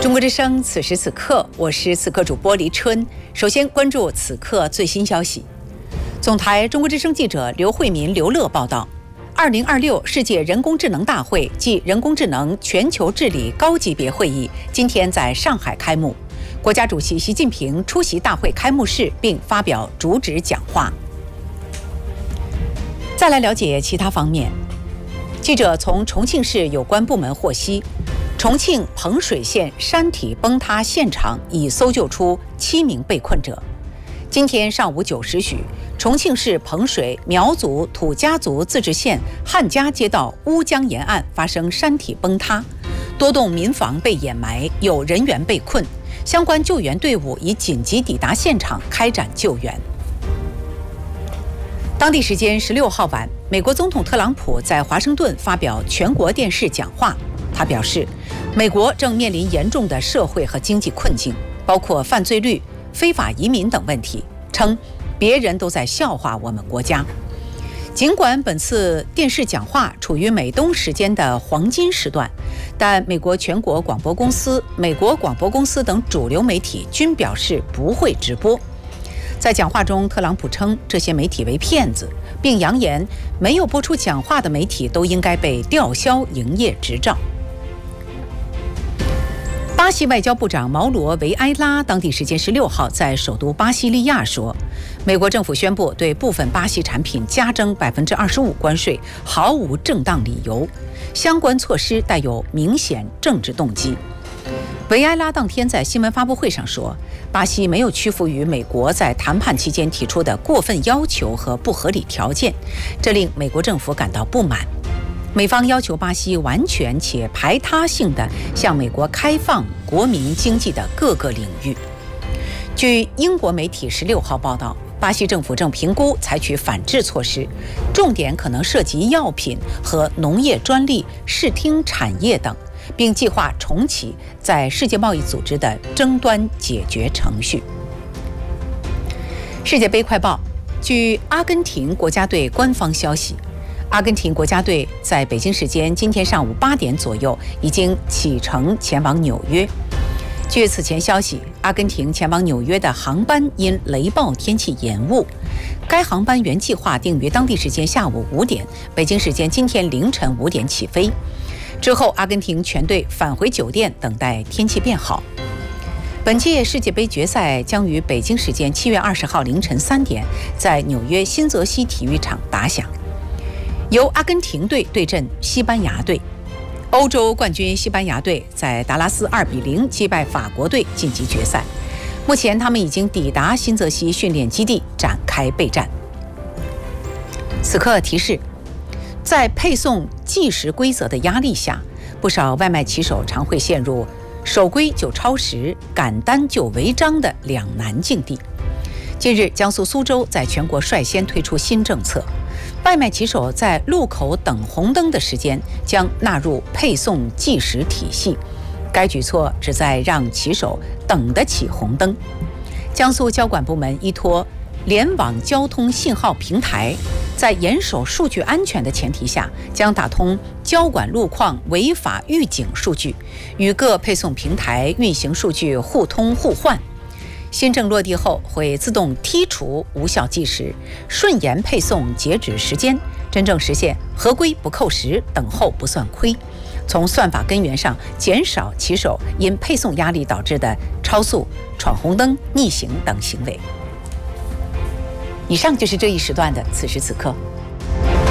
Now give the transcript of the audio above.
中国之声，此时此刻，我是此刻主播黎春。首先关注此刻最新消息。总台中国之声记者刘慧民、刘乐报道：2026世界人工智能大会暨人工智能全球治理高级别会议今天在上海开幕，国家主席习近平出席大会开幕式并发表主旨讲话。再来了解其他方面，记者从重庆市有关部门获悉，重庆彭水县山体崩塌现场已搜救出7名被困者。今天上午9时许，重庆市彭水苗族土家族自治县汉家街道乌江沿岸发生山体崩塌，多栋民房被掩埋，有人员被困，相关救援队伍已紧急抵达现场开展救援。当地时间16号晚，美国总统特朗普在华盛顿发表全国电视讲话。他表示，美国正面临严重的社会和经济困境，包括犯罪率、非法移民等问题，称别人都在笑话我们国家。尽管本次电视讲话处于美东时间的黄金时段，但美国全国广播公司、美国广播公司等主流媒体均表示不会直播。在讲话中，特朗普称这些媒体为骗子，并扬言没有播出讲话的媒体都应该被吊销营业执照。巴西外交部长毛罗·维埃拉当地时间16号在首都巴西利亚说，美国政府宣布对部分巴西产品加征25%关税，毫无正当理由，相关措施带有明显政治动机。维埃拉当天在新闻发布会上说，巴西没有屈服于美国在谈判期间提出的过分要求和不合理条件，这令美国政府感到不满。美方要求巴西完全且排他性地向美国开放国民经济的各个领域。据英国媒体16号报道，巴西政府正评估采取反制措施，重点可能涉及药品和农业专利、视听产业等，并计划重启在世界贸易组织的争端解决程序。世界杯快报，据阿根廷国家队官方消息，阿根廷国家队在北京时间今天上午8点左右已经启程前往纽约。据此前消息，阿根廷前往纽约的航班因雷暴天气延误，该航班原计划定于当地时间下午5点，北京时间今天凌晨5点起飞。之后，阿根廷全队返回酒店等待天气变好。本届世界杯决赛将于北京时间7月20号凌晨3点在纽约新泽西体育场打响，由阿根廷队对阵西班牙队。欧洲冠军西班牙队在达拉斯2-0击败法国队晋级决赛。目前他们已经抵达新泽西训练基地展开备战。此刻提示，在配送计时规则的压力下，不少外卖骑手常会陷入守规就超时、赶单就违章的两难境地。近日，江苏苏州在全国率先推出新政策，外卖骑手在路口等红灯的时间将纳入配送计时体系。该举措旨在让骑手等得起红灯。江苏交管部门依托联网交通信号平台，在严守数据安全的前提下，将打通交管路况违法预警数据，与各配送平台运行数据互通互换。新政落地后，会自动剔除无效计时，顺延配送截止时间，真正实现合规不扣时，等候不算亏。从算法根源上减少骑手因配送压力导致的超速、闯红灯、逆行等行为。以上就是这一时段的此时此刻。